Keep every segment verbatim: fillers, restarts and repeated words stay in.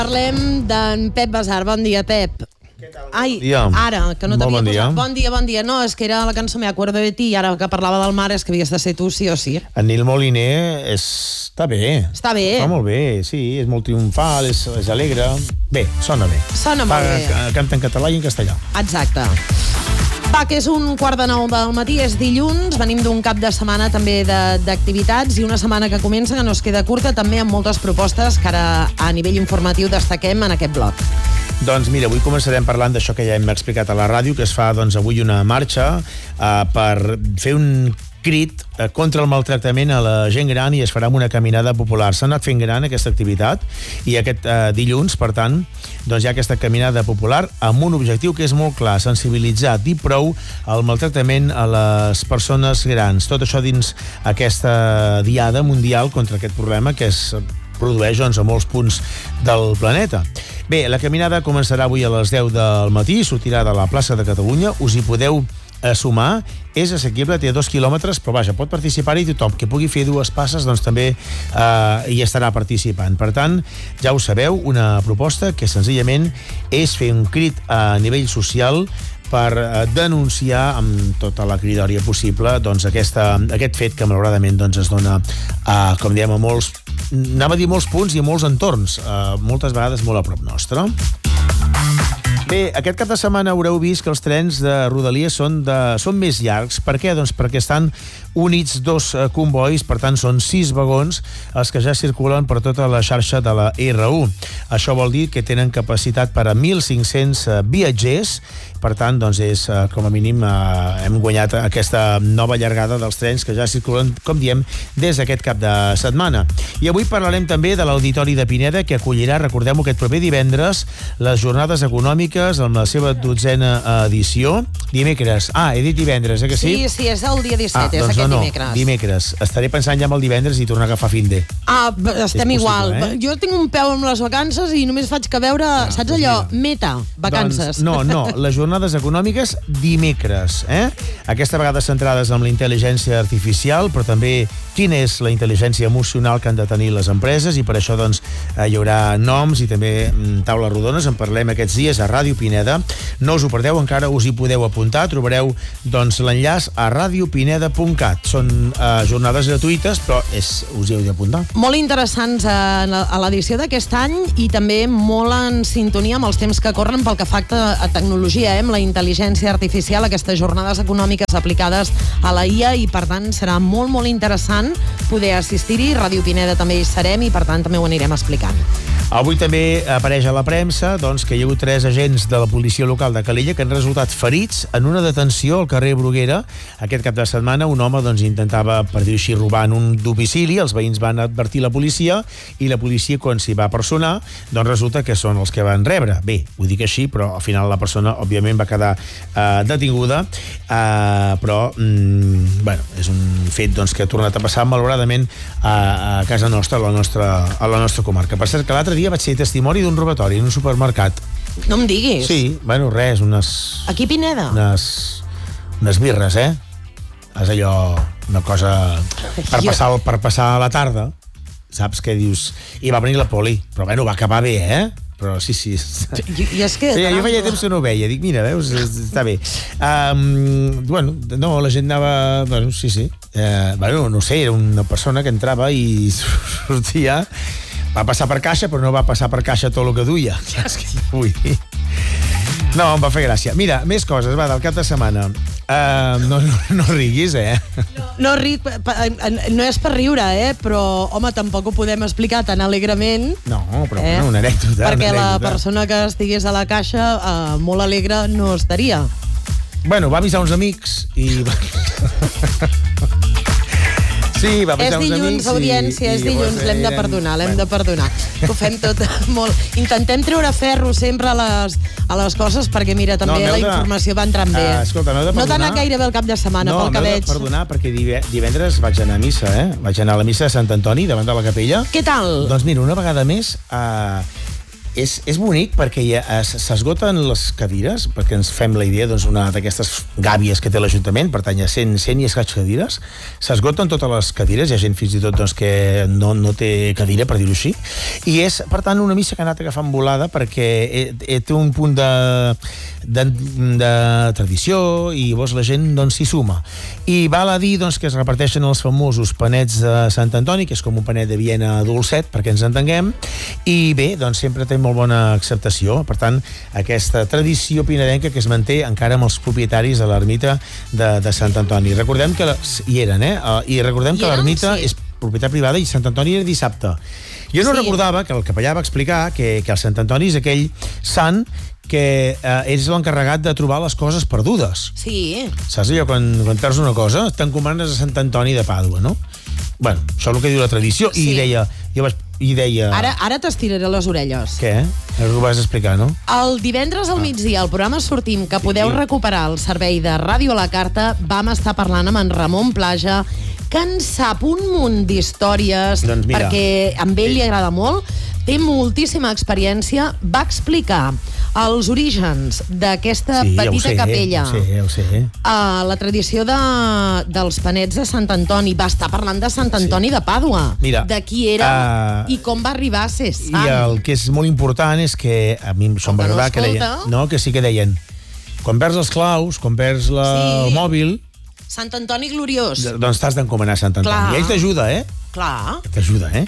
Parlem d'en Pep Basar. Bon dia, Pep. Ai, dia. ara, que no Molt t'havia bon dia. posat. Bon dia, bon dia. No, és que era la cançó Me acuerdo de ti, i ara que parlava del mar és que havies de ser tu, sí o sí. En Nil Moliner és... està bé. Està bé. Està molt bé, sí, és molt triomfal, és, és alegre. Bé, sona bé. Sona molt bé. Fa, canta en català i en castellà. Exacte. Va, que és un quart de nou del matí, és dilluns, venim d'un cap de setmana també de- d'activitats i una setmana que comença que no es queda curta, també amb moltes propostes que ara a nivell informatiu destaquem en aquest bloc. Doncs mira, avui començarem parlant d'això que ja hem explicat a la ràdio, que es fa doncs, avui una marxa eh, per fer un crit eh, contra el maltractament a la gent gran i es farà amb una caminada popular. S'ha anat fent gran aquesta activitat i aquest eh, dilluns, per tant, doncs hi ha aquesta caminada popular amb un objectiu que és molt clar, sensibilitzar, dir prou al maltractament a les persones grans. Tot això dins aquesta diada mundial contra aquest problema que es produeix doncs, a molts punts del planeta. Bé, la caminada començarà avui a les deu del matí, sortirà de la plaça de Catalunya, us hi podeu a sumar, és assequible, té dos quilòmetres, però vaja, pot participar-hi tothom. Que pugui fer dues passes, doncs també eh, hi estarà participant. Per tant, ja ho sabeu, una proposta que senzillament és fer un crit a nivell social per eh, denunciar amb tota la cridòria possible doncs, aquesta, aquest fet que malauradament doncs, es dona, eh, com diem, a molts, anava a dir molts punts i a molts entorns, eh, moltes vegades molt a prop nostre. Bé, aquest cap de setmana haureu vist que els trens de Rodalies són, de, són més llargs. Per què? Doncs perquè estan units dos eh, convois, per tant són sis vagons els que ja circulen per tota la xarxa de la erre u. Això vol dir que tenen capacitat per a mil cinc-cents eh, viatgers, per tant, doncs és, eh, com a mínim, eh, hem guanyat aquesta nova llargada dels trens que ja circulen, com diem, des d'aquest cap de setmana. I avui parlarem també de l'Auditori de Pineda, que acollirà, recordem-ho, aquest proper divendres, les jornades econòmiques amb la seva dotzena edició. Dimecres. Ah, he dit divendres, eh que sí? Sí, sí, és el dia disset, Ah, és doncs aquest no, no, dimecres. dimecres. Estaré pensant ja en el divendres i tornar a agafar fin de. Ah, b- estem És igual. possible, eh? Jo tinc un peu amb les vacances i només faig que veure, Ah, saps doncs allò? mira. Meta, vacances. Doncs, no, no, les jornades econòmiques dimecres, eh? Aquesta vegada centrades en la intel·ligència artificial, però també quina és la intel·ligència emocional que han de tenir les empreses, i per això doncs eh, hi haurà noms i també mm, taules rodones. En parlem aquests dies a Ràdio Pineda. No us ho perdeu, encara us hi podeu apuntar. Trobareu doncs l'enllaç a radio pineda punt cat. Són eh, jornades gratuïtes, però és, us hi heu d'apuntar. Molt interessants a la- a l'edició d'aquest any i també molt en sintonia amb els temps que corren pel que fa a tecnologia, eh? Amb la intel·ligència artificial, aquestes jornades econòmiques aplicades a la i a, i per tant serà molt, molt interessant poder assistir-hi. Ràdio Pineda també hi serem i per tant també ho anirem explicant. Avui també apareix a la premsa doncs, que hi ha hagut tres agents de la policia local de Calella que han resultat ferits en una detenció al carrer Bruguera. Aquest cap de setmana un home doncs, intentava, per dir-ho així, robar en un domicili. Els veïns van advertir la policia i la policia, quan s'hi va personar, doncs resulta que són els que van rebre. Bé, ho dic així, però al final la persona, òbviament, va quedar eh, detinguda, eh, però mm, bueno, és un fet doncs, que ha tornat a passar malauradament a, a casa nostra, a la nostra, a la nostra comarca. Per cert, que l'altre dia vaig ser testimoni d'un robatori en un supermercat. No em diguis. Sí, bueno, res, unes... Aquí Pineda? unes, unes birres, eh? És allò, una cosa per Jo- passar, per passar la tarda, saps què dius? I va venir la poli, però bueno, va acabar bé, eh? Però sí, sí. I, i és que... Sí, jo feia temps que no ho veia. Dic, mira, veus, està bé. Um, bueno, no, la gent anava... Bueno, sí, sí. Uh, bueno, no sé, era una persona que entrava i sortia... Va passar per caixa, però no va passar per caixa tot el que duia. Saps què vull dir? No, em va fer gràcia. Mira, més coses, va, del cap de setmana. Uh, no, no, no riguis, eh? No, ric, pa- no és per riure, eh? Però, home, tampoc ho podem explicar tan alegrement. No, però eh? bueno, una anècdota. Perquè una la anècdota. persona que estigués a la caixa eh, molt alegre no estaria. Bueno, va avisar uns amics i... Sí, va És avisar uns dilluns, amics audiència, i, és i dilluns, llavors l'hem de eren- perdonar, l'hem bueno. de perdonar. Ho fem tot molt... Intentem treure ferro sempre a les, a les coses perquè, mira, també No, la m'heu de- informació va entrant bé. Ah, escolta, m'heu de no t'ha perdonar. anat gaire bé el cap de setmana, No, pel que m'heu veig. de perdonar perquè dive- divendres vaig anar a missa, eh? Vaig anar a la missa de Sant Antoni, davant de la capella. Què tal? Doncs mira, una vegada més, eh, és, és bonic perquè ja s'esgoten les cadires, perquè ens fem la idea, doncs, una d'aquestes gàbies que té l'Ajuntament, per tant, hi ha cent, cent i escaig cadires, s'esgoten totes les cadires, hi ha gent fins i tot doncs, que no, no té cadira, per dir-ho així, i és, per tant, una missa que ha anat agafant volada perquè té un punt de, de, de tradició i llavors la gent doncs, s'hi suma. I val a dir doncs, que es reparteixen els famosos panets de Sant Antoni, que és com un panet de Viena dolcet, perquè ens entenguem, i bé, doncs sempre té molt bona acceptació. Per tant, aquesta tradició pinadenca que es manté encara amb els propietaris de l'ermita de, de Sant Antoni. Recordem que la, hi eren, eh? I recordem que l'ermita sí. és propietat privada i Sant Antoni era dissabte. Jo no sí. recordava que el capellà va explicar que, que el Sant Antoni és aquell sant que eh, és l'encarregat de trobar les coses perdudes. Sí. Saps allò, quan, quan perds una cosa, t'encomanes a Sant Antoni de Pàdua, no? Bueno, això és el que diu la tradició. Sí. I deia... Jo vaig, i deia... Ara, ara t'estiraré les orelles. Què? Ara ho vas explicar, no? El divendres al ah. migdia, al programa Sortim, que podeu sí. recuperar el servei de Ràdio a la Carta, vam estar parlant amb en Ramon Plaja, que en sap un munt d'històries, doncs perquè a ell li agrada molt, té moltíssima experiència, va explicar els orígens d'aquesta sí, petita ja sé, capella, ja sé, ja ho sé. Uh, la tradició de, dels panets de Sant Antoni, va estar parlant de Sant Antoni sí. de Pàdua, Mira, de qui era uh, i com va arribar a ser sant. I el que és molt important és que a mi em sembla no que deien, no, que sí que deien, quan perds els claus, quan perds la, sí. el mòbil, Sant Antoni gloriós. Doncs t'has d'encomanar Sant Antoni. Clar. I ell t'ajuda, eh? Clar. T'ajuda, eh?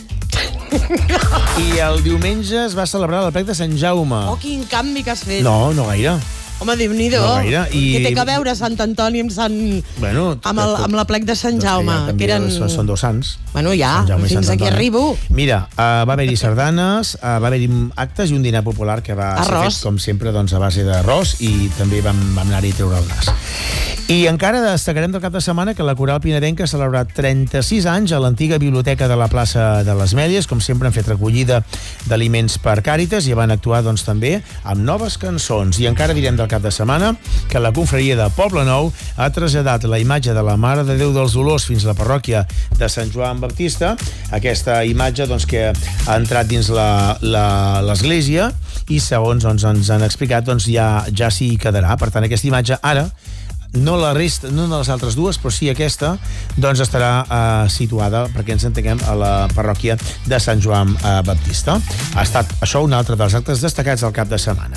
I el diumenge es va celebrar l'aplec de Sant Jaume. Oh, quin canvi que has fet. No, no gaire. Home, Déu-n'hi-do. No gaire. I... Què té que veure Sant Antoni amb Sant... Bueno, amb, el, amb l'aplec de Sant Jaume? Ja, que eren... Són dos sants. Bueno, ja, fins aquí arribo. Mira, uh, va haver-hi sardanes, uh, va haver-hi actes i un dinar popular que va arròs. ser fet, com sempre, doncs, a base d'arròs i també vam, vam anar-hi a treure el nas. I encara destacarem del cap de setmana que la Coral Pinadenca ha celebrat trenta-sis anys a l'antiga biblioteca de la plaça de les Mèlies. Com sempre han fet recollida d'aliments per Càritas i van actuar doncs, també amb noves cançons. I encara direm del cap de setmana que la confraria de Poble Nou ha traslladat la imatge de la Mare de Déu dels Dolors fins a la parròquia de Sant Joan Baptista. Aquesta imatge doncs, que ha entrat dins l'església i segons doncs, ens han explicat doncs, ja, ja s'hi quedarà. Per tant, aquesta imatge ara no la resta, no de les altres dues, però sí aquesta, doncs estarà eh, situada, perquè ens entenguem, a la parròquia de Sant Joan eh, Baptista. Ha estat això un altre dels actes destacats del cap de setmana.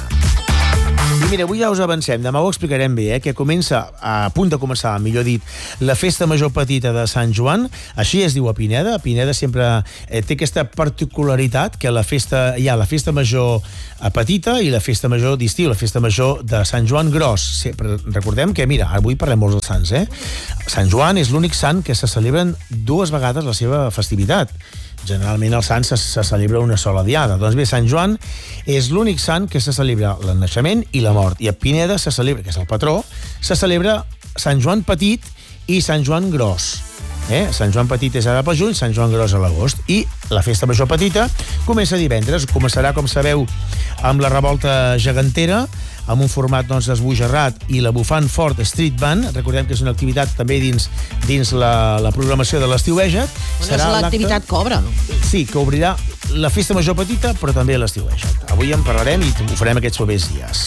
I mira, avui ja us avancem, demà ho explicarem bé, eh, que comença, a punt de començar, millor dit, la festa major petita de Sant Joan, així es diu a Pineda. A Pineda sempre eh, té aquesta particularitat que la festa, hi ha la festa major eh, petita i la festa major d'estiu, la festa major de Sant Joan Gros. Sempre, recordem que, mira, avui parlem molts dels sants, eh? Sant Joan és l'únic sant que se celebren dues vegades la seva festivitat. Generalment el sant se, se celebra una sola diada. Doncs bé, Sant Joan és l'únic sant que se celebra el naixement i la mort. I a Pineda se celebra, que és el patró, se celebra Sant Joan Petit i Sant Joan Gros. Eh? Sant Joan Petit és ara pel juny, Sant Joan Gros a l'agost. I la festa major petita comença divendres. Començarà, com sabeu, amb la revolta gegantera, amb un format doncs, esbojarrat i la Bufant Fort Street Band. Recordem que és una activitat també dins, dins la, la programació de l'Estiueja't. On és l'activitat que obre? Sí, que obrirà la festa major petita, però també l'Estiueja't. Avui en parlarem i ho farem aquests propers dies.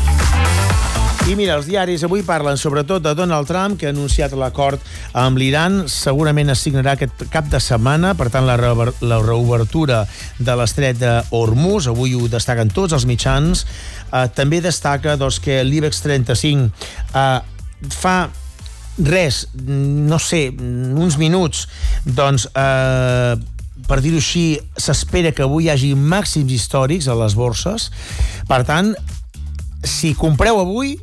I mira, els diaris avui parlen sobretot de Donald Trump, que ha anunciat l'acord amb l'Iran. Segurament es signarà aquest cap de setmana, per tant, la, re la reobertura de l'estret de Hormuz. Avui ho destaquen tots els mitjans. Eh, també destaca doncs, que l'IBEX trenta-cinc eh, fa res, no sé, uns minuts, doncs... Eh, per dir-ho així, s'espera que avui hi hagi màxims històrics a les borses. Per tant, si compreu avui,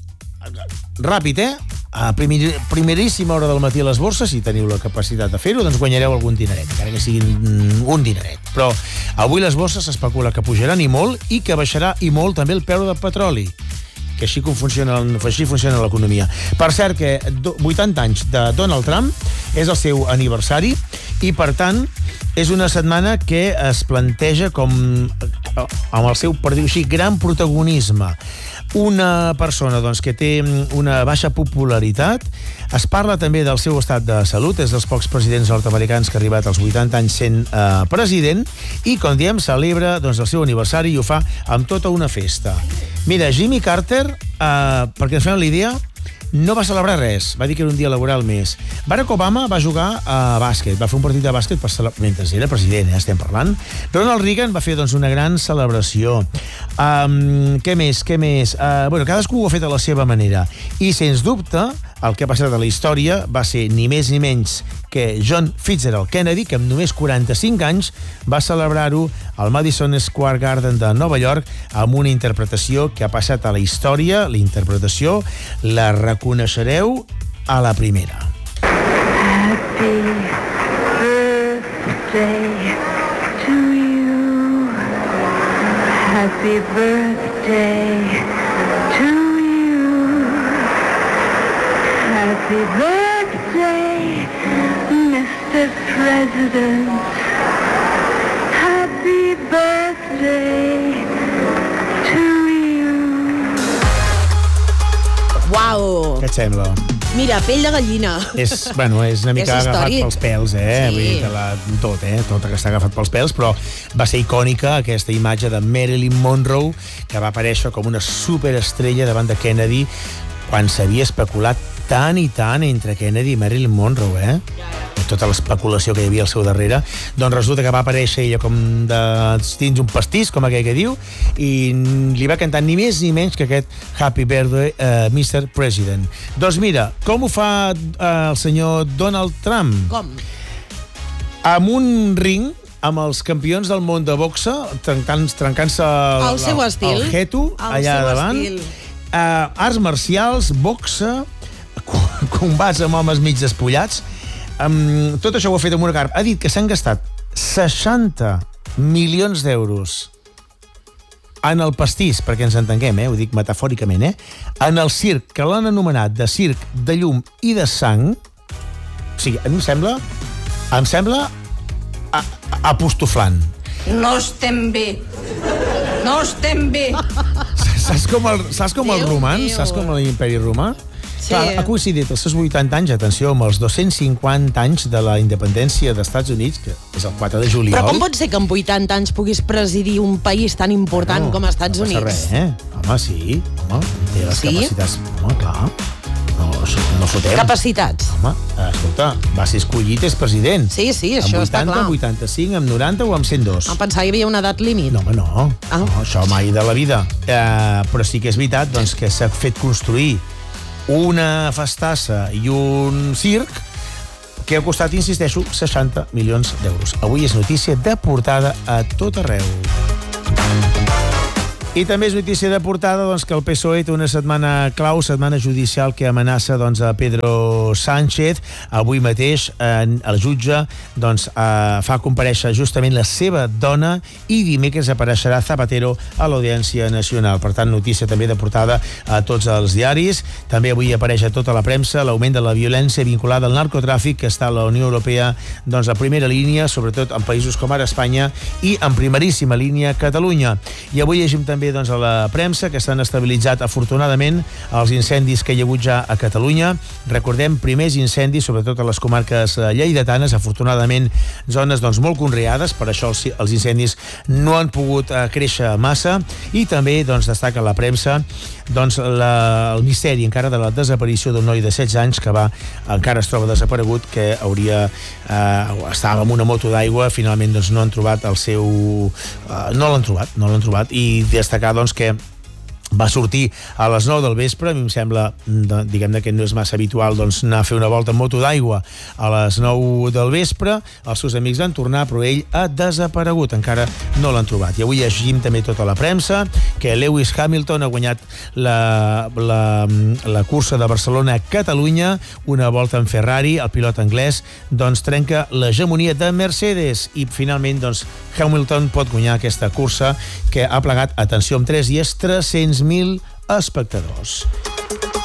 ràpid, eh? A primer, primeríssima hora del matí a les borses, si teniu la capacitat de fer-ho, doncs guanyareu algun dineret, encara que sigui un dineret. Però avui les borses s'especula que pujaran i molt i que baixarà i molt també el preu del petroli, que així funciona, així funciona l'economia. Per cert, que vuitanta anys de Donald Trump és el seu aniversari i, per tant, és una setmana que es planteja com amb el seu, per dir-ho així, gran protagonisme. Una persona doncs, que té una baixa popularitat. Es parla també del seu estat de salut. És dels pocs presidents nord-americans que ha arribat als vuitanta anys sent eh, president i, com diem, celebra doncs, el seu aniversari i ho fa amb tota una festa. Mira, Jimmy Carter, eh, perquè ens fem l'idea, no va celebrar res, va dir que era un dia laboral més. Barack Obama va jugar a bàsquet, va fer un partit de bàsquet per celebrar, mentre era president, eh, estem parlant. Ronald Reagan va fer doncs, una gran celebració. Um, què més, què més? Uh, bueno, cadascú ho ha fet a la seva manera. I, sens dubte, el que ha passat a la història va ser ni més ni menys que John Fitzgerald Kennedy, que amb només quaranta-cinc anys va celebrar-ho al Madison Square Garden de Nova York amb una interpretació que ha passat a la història. La interpretació la reconeixereu a la primera. Happy birthday to you. Happy birthday to you. Happy birthday, Mister President. Happy birthday to you. Uau! Què et sembla? Mira, pell de gallina. És, bueno, és una mica És agafat històric. pels pèls, eh? Sí. Vull dir que la, tot, eh? Tot que està agafat pels pèls, però va ser icònica aquesta imatge de Marilyn Monroe, que va aparèixer com una superestrella davant de Kennedy quan s'havia especulat tant i tant entre Kennedy i Marilyn Monroe, eh? Tota l'especulació que hi havia al seu darrere. Doncs resulta que va aparèixer ella com de, dins un pastís, com aquell que diu, i li va cantar ni més ni menys que aquest Happy Birthday, uh, Mister President. Doncs mira, com ho fa uh, el senyor Donald Trump? Com? Amb un ring amb els campions del món de boxa, trencant-se trencant el, El seu estil. el jeto, El allà seu davant. estil. Uh, arts marcials, boxa, combats amb homes mig despullats. Um, tot això ho ha fet amb una carpa. Ha dit que s'han gastat seixanta milions d'euros en el pastís, perquè ens entenguem, eh? Ho dic metafòricament, eh? En el circ, que l'han anomenat de circ de llum i de sang. O sigui, a mi em sembla... Em sembla a, a, apostoflant. No estem bé. No estem bé. Saps com el, saps com el Déu romans? meu. Saps com l'imperi romà? Sí. Clar, ha coincidit els seus vuitanta anys, atenció, amb els dos-cents cinquanta anys de la independència dels Estats Units, que és el quatre de juliol. Però com pot ser que amb vuitanta anys puguis presidir un país tan important No, com els Estats no passa Units? res, eh? Home, sí. Home, té les Sí? capacitats. Home, clar. No, no fotem. Capacitats. Home, escolta, va ser escollit, és president. Sí, sí, això amb està vuitanta, clar. amb vuitanta-cinc, amb noranta o amb cent dos? Em pensava que hi havia una edat límit. No, home, no. Ah. no. Això mai de la vida. Eh, però sí que és veritat doncs, que s'ha fet construir una festassa i un circ que ha costat, insisteixo, seixanta milions d'euros. Avui és notícia de portada a tot arreu. I també és notícia de portada doncs, que el P S O E té una setmana clau, setmana judicial que amenaça doncs, a Pedro Sánchez. Avui mateix eh, el jutge doncs, eh, fa comparèixer justament la seva dona i dimecres apareixerà Zapatero a l'Audiència Nacional. Per tant, notícia també de portada a tots els diaris. També avui apareix a tota la premsa l'augment de la violència vinculada al narcotràfic que està a la Unió Europea doncs, a primera línia, sobretot en països com ara Espanya i en primeríssima línia Catalunya. I avui llegim també doncs, a la premsa que s'han estabilitzat afortunadament els incendis que hi ha hagut ja a Catalunya. Recordem, primers incendis, sobretot a les comarques lleidatanes, afortunadament zones doncs, molt conreades, per això els, els incendis no han pogut eh, créixer massa. I també doncs, destaca la premsa doncs, la, el misteri encara de la desaparició d'un noi de setze anys que va, encara es troba desaparegut, que hauria eh, estava amb una moto d'aigua, finalment doncs, no han trobat el seu... Eh, no l'han trobat, no l'han trobat, i destacar doncs, que va sortir a les nou del vespre. A mi em sembla, diguem-ne que no és massa habitual doncs, anar a fer una volta amb moto d'aigua a les nou del vespre. Els seus amics van tornar, però ell ha desaparegut, encara no l'han trobat. I avui llegim també tota la premsa que Lewis Hamilton ha guanyat la, la, la cursa de Barcelona a Catalunya, una volta en Ferrari. El pilot anglès doncs, trenca l'hegemonia de Mercedes i finalment doncs, Hamilton pot guanyar aquesta cursa que ha plegat, atenció, amb tres dies, tres-cents mil espectadors.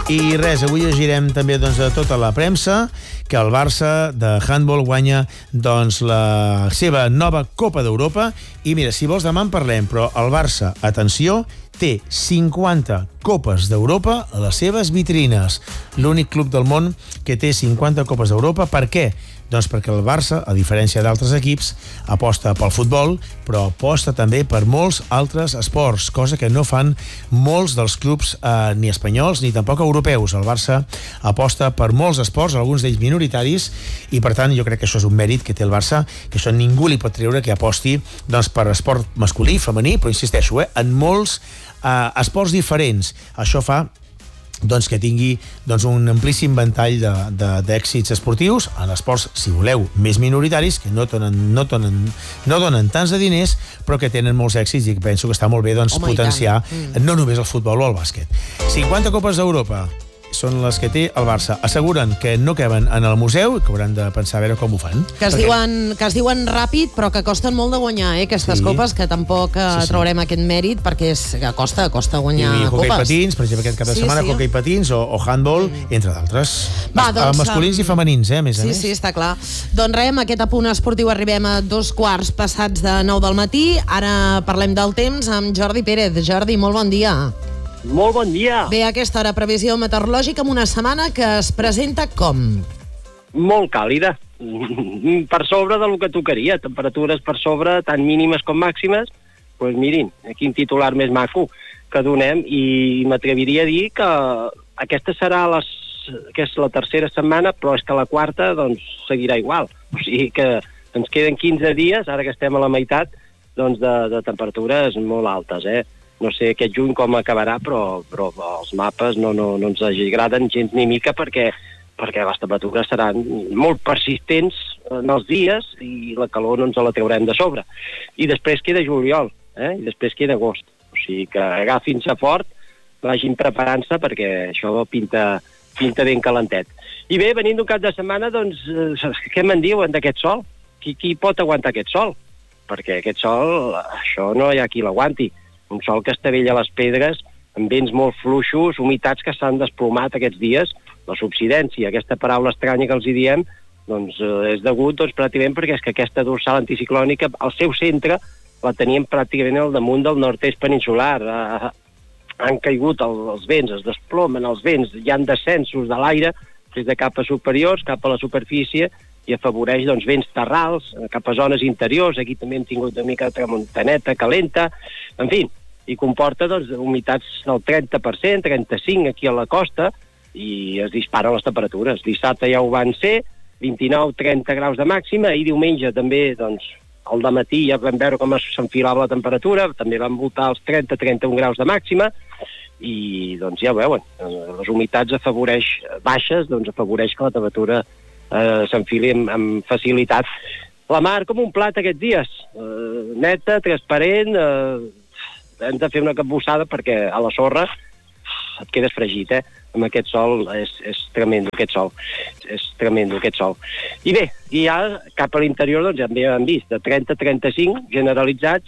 I res, avui llegirem també doncs, de tota la premsa que el Barça de handball guanya doncs, la seva nova Copa d'Europa. I mira, si vols demà en parlem, però el Barça, atenció, té cinquanta Copes d'Europa a les seves vitrines. L'únic club del món que té cinquanta Copes d'Europa. Per què? Doncs perquè el Barça, a diferència d'altres equips, aposta pel futbol, però aposta també per molts altres esports, cosa que no fan molts dels clubs eh, ni espanyols ni tampoc europeus. El Barça aposta per molts esports, alguns d'ells minoritaris, i per tant jo crec que això és un mèrit que té el Barça, que això ningú li pot treure, que aposti doncs, per esport masculí, femení, però insisteixo, eh, en molts eh, esports diferents. Això fa doncs que tingui doncs, un amplíssim ventall d'èxits esportius en esports, si voleu, més minoritaris, que no donen, no donen, no donen tants de diners, però que tenen molts èxits i que penso que està molt bé doncs, Home, potenciar mm. no només el futbol o el bàsquet. cinquanta Copes d'Europa són les que té el Barça. Asseguren que no caben en el museu i que hauran de pensar a veure com ho fan. Que es, diuen, que es diuen ràpid, però que costen molt de guanyar, eh, aquestes Sí. copes, que tampoc eh, Sí, sí. traurem aquest mèrit, perquè és, que costa, costa guanyar I hoquei copes. patins, per exemple, aquest cap de Sí, setmana, sí. hoquei patins o, o handball, entre d'altres. Va, doncs, masculins um, i femenins, eh, a més a Sí, més. sí, està clar. Doncs res, amb aquest apunt esportiu arribem a dos quarts passats de nou del matí. Ara parlem del temps amb Jordi Pérez. Jordi, molt bon dia. Molt bon dia. Bé, a aquesta hora, previsió meteorològica amb una setmana que es presenta com? Molt càlida. Per sobre del que tocaria. Temperatures per sobre, tant mínimes com màximes. Doncs pues mirin, quin titular més maco que donem, i m'atreviria a dir que aquesta serà les, que és la tercera setmana, però és que la quarta doncs, seguirà igual. O sigui que ens queden quinze dies, ara que estem a la meitat, doncs de, de temperatures molt altes, eh? No sé aquest juny com acabarà, però, però els mapes no, no, no ens agraden gens ni mica perquè, perquè les temperatures seran molt persistents en els dies i la calor no ens la traurem de sobre. I després queda juliol, eh? I després queda agost. O sigui que agafin-se fort, vagin preparant-se perquè això pinta, pinta ben calentet. I bé, venint d'un cap de setmana, doncs, què me'n diuen d'aquest sol? Qui, qui pot aguantar aquest sol? Perquè aquest sol, això no hi ha qui l'aguanti. Un sol que estavella les pedres, amb vents molt fluixos, humitats que s'han desplomat aquests dies. La subsidència, aquesta paraula estranya que els hi diem, doncs eh, és degut doncs, pràcticament perquè és que aquesta dorsal anticiclònica, al seu centre, la teníem pràcticament al damunt del nord-est peninsular. Eh, han caigut el, els vents, es desplomen els vents, hi ha descensos de l'aire des de capes superiors cap a la superfície i afavoreix doncs, vents terrals cap a zones interiors. Aquí també hem tingut una mica de tramuntaneta calenta, en fi, i comporta doncs, humitats del trenta per cent, trenta-cinc aquí a la costa, i es disparen les temperatures. Dissabte ja ho van ser, vint-i-nou trenta graus de màxima, i diumenge també, doncs, al dematí ja vam veure com s'enfilava la temperatura, també van voltar els trenta trenta-un graus de màxima, i doncs ja ho veuen, les humitats afavoreix baixes, doncs afavoreix que la temperatura eh, s'enfili amb, amb facilitat. La mar com un plat aquests dies, eh, neta, transparent, eh, hem de fer una capbussada perquè a la sorra et quedes fregit, eh? Amb aquest sol és, és tremendo, aquest sol. És tremendo, aquest sol. I bé, i ja cap a l'interior doncs ja hem vist de trenta a trenta-cinc generalitzats,